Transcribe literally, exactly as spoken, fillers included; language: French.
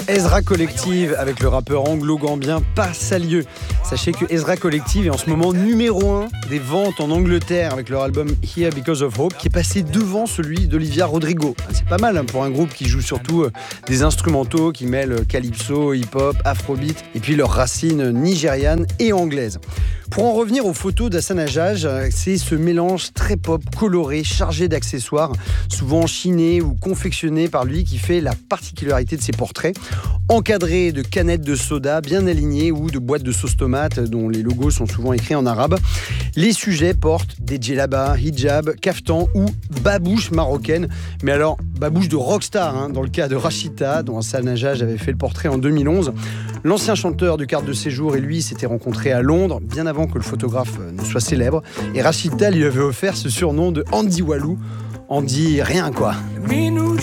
Ezra Collective avec le rappeur anglo-gambien Passalieu. Sachez que Ezra Collective est en ce moment numéro un des ventes en Angleterre avec leur album Here Because of Hope qui est passé devant celui d'Olivia Rodrigo. C'est pas mal pour un groupe qui joue surtout des instrumentaux qui mêlent calypso, hip-hop, afrobeat et puis leurs racines nigérianes et anglaises. Pour en revenir aux photos d'Hasan Hajjaj, c'est ce mélange très pop, coloré, chargé d'accessoires, souvent chinés ou confectionnés par lui qui fait la particularité de ses portraits, encadrés de canettes de soda bien alignées ou de boîtes de sauce tomate dont les logos sont souvent écrits en arabe. Les sujets portent des djellabas, hijab, kaftan ou babouches marocaines. Mais alors, babouches de rockstar, hein, dans le cas de Rachita, dont Hasan Hajjaj avait fait le portrait en deux mille onze. L'ancien chanteur de carte de séjour et lui s'étaient rencontrés à Londres, bien avant que le photographe ne soit célèbre. Et Rachita lui avait offert ce surnom de Andy Walou. Andy rien quoi.